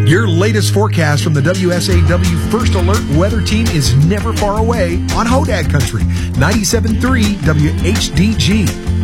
Your latest forecast from the WSAW First Alert Weather Team is never far away on Hodag Country, 97.3 WHDG.